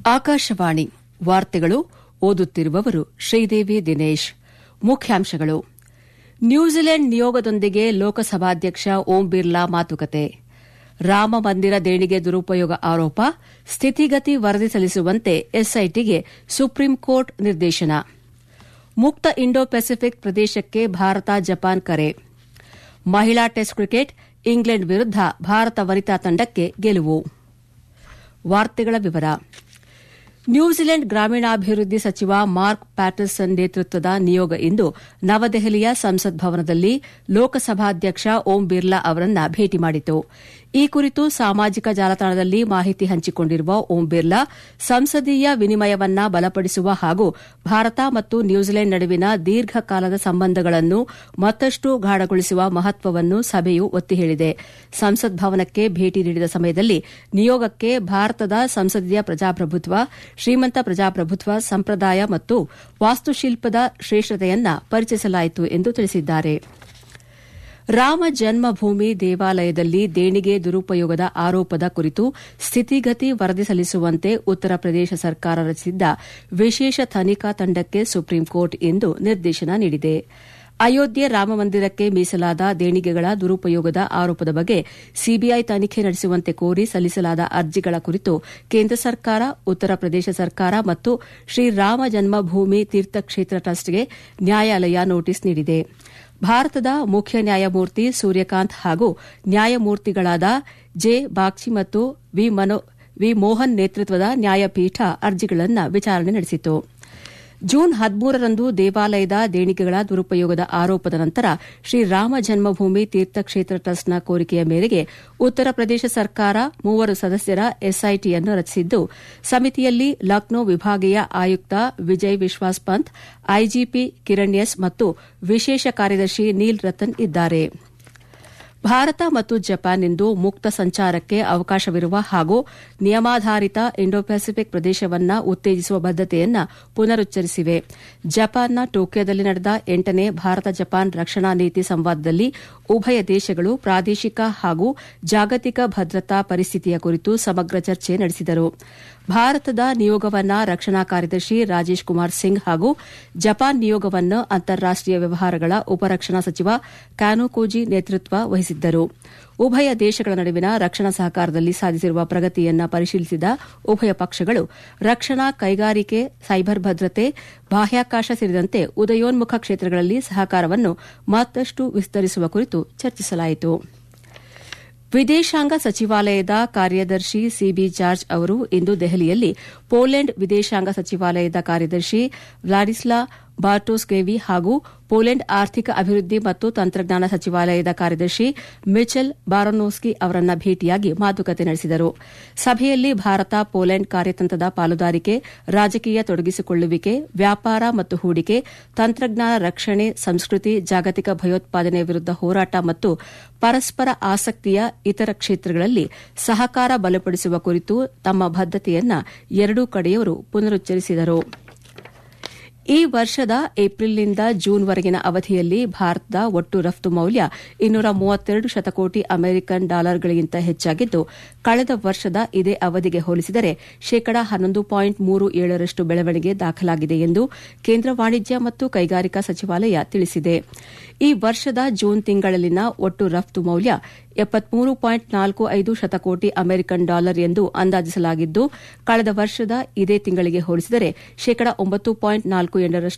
ಆಕಾಶವಾಣಿ ವಾರ್ತೆಗಳು ಓದುತ್ತಿರುವವರು ಶ್ರೀದೇವಿ ದಿನೇಶ್. ಮುಖ್ಯಾಂಶಗಳು: ನ್ಯೂಜಿಲೆಂಡ್ ನಿಯೋಗದೊಂದಿಗೆ ಲೋಕಸಭಾಧ್ಯಕ್ಷ ಓಂ ಬಿರ್ಲಾ ಮಾತುಕತೆ. ರಾಮ ಮಂದಿರ ದೇಣಿಗೆ ದುರುಪಯೋಗ ಆರೋಪ, ಸ್ಥಿತಿಗತಿ ವರದಿ ಸಲ್ಲಿಸುವಂತೆ ಎಸ್ಐಟಿಗೆ ಸುಪ್ರೀಂ ಕೋರ್ಟ್ ನಿರ್ದೇಶನ. ಮುಕ್ತ ಇಂಡೋ ಪೆಸಿಫಿಕ್ ಪ್ರದೇಶಕ್ಕೆ ಭಾರತ ಜಪಾನ್ ಕರೆ. ಮಹಿಳಾ ಟೆಸ್ಟ್ ಕ್ರಿಕೆಟ್, ಇಂಗ್ಲೆಂಡ್ ವಿರುದ್ಧ ಭಾರತ ವನಿತಾ ತಂಡಕ್ಕೆ ಗೆಲುವು. ವಾರ್ತೆಗಳ ವಿವರ. ನ್ಯೂಜಿಲೆಂಡ್ ಗ್ರಾಮೀಣಾಭಿವೃದ್ಧಿ ಸಚಿವ ಮಾರ್ಕ್ ಪ್ಯಾಟರ್ಸನ್ ನೇತೃತ್ವದ ನಿಯೋಗ ಇಂದು ನವದೆಹಲಿಯ ಸಂಸತ್ ಭವನದಲ್ಲಿ ಲೋಕಸಭಾಧ್ಯಕ್ಷ ಓಂ ಬಿರ್ಲಾ ಅವರನ್ನ ಭೇಟಿ ಮಾಡಿತು. ಈ ಕುರಿತು ಸಾಮಾಜಿಕ ಜಾಲತಾಣದಲ್ಲಿ ಮಾಹಿತಿ ಹಂಚಿಕೊಂಡಿರುವ ಓಂ ಬಿರ್ಲಾ, ಸಂಸದೀಯ ವಿನಿಮಯವನ್ನ ಬಲಪಡಿಸುವ ಹಾಗೂ ಭಾರತ ಮತ್ತು ನ್ಯೂಜಿಲೆಂಡ್ ನಡುವಿನ ದೀರ್ಘಕಾಲದ ಸಂಬಂಧಗಳನ್ನು ಮತ್ತಷ್ಟು ಗಾಢಗೊಳಿಸುವ ಮಹತ್ವವನ್ನು ಸಭೆಯು ಒತ್ತಿ ಹೇಳಿದೆ. ಸಂಸತ್ ಭವನಕ್ಕೆ ಭೇಟಿ ನೀಡಿದ ಸಮಯದಲ್ಲಿ ನಿಯೋಗಕ್ಕೆ ಭಾರತದ ಸಂಸದೀಯ ಪ್ರಜಾಪ್ರಭುತ್ವ, ಶ್ರೀಮಂತ ಪ್ರಜಾಪ್ರಭುತ್ವ ಸಂಪ್ರದಾಯ ಮತ್ತು ವಾಸ್ತುಶಿಲ್ಪದ ಶ್ರೇಷ್ಠತೆಯನ್ನ ಪರಿಚಯಿಸಲಾಯಿತು ಎಂದು ತಿಳಿಸಿದ್ದಾರೆ. ರಾಮ ಜನ್ಮಭೂಮಿ ದೇವಾಲಯದಲ್ಲಿ ದೇಣಿಗೆ ದುರುಪಯೋಗದ ಆರೋಪದ ಕುರಿತು ಸ್ಥಿತಿಗತಿ ವರದಿ ಸಲ್ಲಿಸುವಂತೆ ಉತ್ತರ ಪ್ರದೇಶ ಸರ್ಕಾರ ರಚಿಸಿದ್ದ ವಿಶೇಷ ತನಿಖಾ ತಂಡಕ್ಕೆ ಸುಪ್ರೀಂ ಕೋರ್ಟ್ ಇಂದು ನಿರ್ದೇಶನ ನೀಡಿದೆ. ಅಯೋಧ್ಯೆ ರಾಮಮಂದಿರಕ್ಕೆ ಮೀಸಲಾದ ದೇಣಿಗೆಗಳ ದುರುಪಯೋಗದ ಆರೋಪದ ಬಗ್ಗೆ ಸಿಬಿಐ ತನಿಖೆ ನಡೆಸುವಂತೆ ಕೋರಿ ಸಲ್ಲಿಸಲಾದ ಅರ್ಜಿಗಳ ಕುರಿತು ಕೇಂದ್ರ ಸರ್ಕಾರ, ಉತ್ತರ ಪ್ರದೇಶ ಸರ್ಕಾರ ಮತ್ತು ಶ್ರೀರಾಮ ಜನ್ಮಭೂಮಿ ತೀರ್ಥಕ್ಷೇತ್ರ ಟ್ರಸ್ಟ್ಗೆ ನ್ಯಾಯಾಲಯ ನೋಟಿಸ್ ನೀಡಿದೆ. ಭಾರತದ ಮುಖ್ಯ ನ್ಯಾಯಮೂರ್ತಿ ಸೂರ್ಯಕಾಂತ್ ಹಾಗೂ ನ್ಯಾಯಮೂರ್ತಿಗಳಾದ ಜೆ ಬಾಗ್ಚಿ ಮತ್ತು ವಿ ಮೋಹನ್ ನೇತೃತ್ವದ ನ್ಯಾಯಪೀಠ ಅರ್ಜಿಗಳನ್ನು ವಿಚಾರಣೆ ನಡೆಸಿತು. ಜೂನ್ 13ರಂದು ದೇವಾಲಯದ ದೇಣಿಗೆಗಳ ದುರುಪಯೋಗದ ಆರೋಪದ ನಂತರ ಶ್ರೀರಾಮ ಜನ್ಮಭೂಮಿ ತೀರ್ಥಕ್ಷೇತ್ರ ಟ್ರಸ್ಟ್ನ ಕೋರಿಕೆಯ ಮೇರೆಗೆ ಉತ್ತರ ಪ್ರದೇಶ ಸರ್ಕಾರ 3 ಸದಸ್ಯರ ಎಸ್ಐಟಿಯನ್ನು ರಚಿಸಿದ್ದು, ಸಮಿತಿಯಲ್ಲಿ ಲಕ್ನೋ ವಿಭಾಗೀಯ ಆಯುಕ್ತ ವಿಜಯ್ ವಿಶ್ವಾಸ್ ಪಂತ್, ಐಜಿಪಿ ಕಿರಣ್ ಎಸ್ ಮತ್ತು ವಿಶೇಷ ಕಾರ್ಯದರ್ಶಿ ನೀಲ್ ರತನ್ ಇದ್ದಾರೆ. ಭಾರತ ಮತ್ತು ಜಪಾನ್ ಇಂದು ಮುಕ್ತ ಸಂಚಾರಕ್ಕೆ ಅವಕಾಶವಿರುವ ಹಾಗೂ ನಿಯಮಾಧಾರಿತ ಇಂಡೋ ಪೆಸಿಫಿಕ್ ಪ್ರದೇಶವನ್ನು ಉತ್ತೇಜಿಸುವ ಬದ್ದತೆಯನ್ನು ಪುನರುಚ್ಚರಿಸಿವೆ. ಜಪಾನ್ನ ಟೋಕಿಯೋದಲ್ಲಿ ನಡೆದ 8ನೇ ಭಾರತ ಜಪಾನ್ ರಕ್ಷಣಾ ನೀತಿ ಸಂವಾದದಲ್ಲಿ ಉಭಯ ದೇಶಗಳು ಪ್ರಾದೇಶಿಕ ಹಾಗೂ ಜಾಗತಿಕ ಭದ್ರತಾ ಪರಿಸ್ಥಿತಿಯ ಕುರಿತು ಸಮಗ್ರ ಚರ್ಚೆ ನಡೆಸಿದರು. ಭಾರತದ ನಿಯೋಗವನ್ನು ರಕ್ಷಣಾ ಕಾರ್ಯದರ್ಶಿ ರಾಜೇಶ್ ಕುಮಾರ್ ಸಿಂಗ್ ಹಾಗೂ ಜಪಾನ್ ನಿಯೋಗವನ್ನು ಅಂತಾರಾಷ್ಟೀಯ ವ್ಯವಹಾರಗಳ ಉಪರಕ್ಷಣಾ ಸಚಿವ ಕ್ಯಾನೋಕೋಜಿ ನೇತೃತ್ವ ವಹಿಸಿದ್ದರು. ಉಭಯ ದೇಶಗಳ ನಡುವಿನ ರಕ್ಷಣಾ ಸಹಕಾರದಲ್ಲಿ ಸಾಧಿಸಿರುವ ಪ್ರಗತಿಯನ್ನು ಪರಿಶೀಲಿಸಿದ ಉಭಯ ಪಕ್ಷಗಳು ರಕ್ಷಣಾ ಕೈಗಾರಿಕೆ, ಸೈಬರ್ ಭದ್ರತೆ, ಬಾಹ್ಯಾಕಾಶ ಸೇರಿದಂತೆ ಉದಯೋನ್ಮುಖ ಕ್ಷೇತ್ರಗಳಲ್ಲಿ ಸಹಕಾರವನ್ನು ಮತ್ತಷ್ಟು ವಿಸ್ತರಿಸುವ ಕುರಿತು ಚರ್ಚಿಸಲಾಯಿತು. ವಿದೇಶಾಂಗ ಸಚಿವಾಲಯದ ಕಾರ್ಯದರ್ಶಿ ಸಿಬಿ ಜಾರ್ಜ್ ಅವರು ಇಂದು ದೆಹಲಿಯಲ್ಲಿ ಪೋಲೆಂಡ್ ವಿದೇಶಾಂಗ ಸಚಿವಾಲಯದ ಕಾರ್ಯದರ್ಶಿ ವ್ಲಾಡಿಸ್ಲಾ ಬಾರ್ಟೋಸ್ಕೇವಿ ಹಾಗೂ ಪೋಲೆಂಡ್ ಆರ್ಥಿಕ ಅಭಿವೃದ್ಧಿ ಮತ್ತು ತಂತ್ರಜ್ಞಾನ ಸಚಿವಾಲಯದ ಕಾರ್ಯದರ್ಶಿ ಮಿಚೆಲ್ ಬಾರನೋಸ್ಕಿ ಅವರನ್ನ ಭೇಟಿಯಾಗಿ ಮಾತುಕತೆ ನಡೆಸಿದರು. ಸಭೆಯಲ್ಲಿ ಭಾರತ ಪೋಲೆಂಡ್ ಕಾರ್ಯತಂತ್ರದ ಪಾಲುದಾರಿಕೆ, ರಾಜಕೀಯ ತೊಡಗಿಸಿಕೊಳ್ಳುವಿಕೆ, ವ್ಯಾಪಾರ ಮತ್ತು ಹೂಡಿಕೆ, ತಂತ್ರಜ್ಞಾನ ರಕ್ಷಣೆ, ಸಂಸ್ಕೃತಿ, ಜಾಗತಿಕ ಭಯೋತ್ಪಾದನೆ ವಿರುದ್ಧ ಹೋರಾಟ ಮತ್ತು ಪರಸ್ಪರ ಆಸಕ್ತಿಯ ಇತರ ಕ್ಷೇತ್ರಗಳಲ್ಲಿ ಸಹಕಾರ ಬಲಪಡಿಸುವ ಕುರಿತು ತಮ್ಮ ಬದ್ದತೆಯನ್ನು ಎರಡೂ ಕಡೆಯವರು ಪುನರುಚ್ಚರಿಸಿದರು. ಈ ವರ್ಷದ ಏಪ್ರಿಲ್ನಿಂದ ಜೂನ್ವರೆಗಿನ ಅವಧಿಯಲ್ಲಿ ಭಾರತದ ಒಟ್ಟು ರಫ್ತು ಮೌಲ್ಯ 232 ಶತಕೋಟಿ ಅಮೆರಿಕನ್ ಡಾಲರ್ಗಳಿಗಿಂತ ಹೆಚ್ಚಾಗಿದ್ದು, ಕಳೆದ ವರ್ಷದ ಇದೇ ಅವಧಿಗೆ ಹೋಲಿಸಿದರೆ ಶೇಕಡಾ 11.37ರಷ್ಟು ಬೆಳವಣಿಗೆ ದಾಖಲಾಗಿದೆ ಎಂದು ಕೇಂದ್ರ ವಾಣಿಜ್ಯ ಮತ್ತು ಕೈಗಾರಿಕಾ ಸಚಿವಾಲಯ ತಿಳಿಸಿದೆ. ಈ ವರ್ಷದ ಜೂನ್ ತಿಂಗಳಲ್ಲಿನ ಒಟ್ಟು ರಫ್ತು ಮೌಲ್ಯ 73.45 ಶತಕೋಟಿ ಅಮೆರಿಕನ್ ಡಾಲರ್ ಎಂದು ಅಂದಾಜಿಸಲಾಗಿದ್ದು, ಕಳೆದ ವರ್ಷದ ಇದೇ ತಿಂಗಳಿಗೆ ಹೋಲಿಸಿದರೆ ಶೇಕಡಾ 9.48ರಷ್ಟು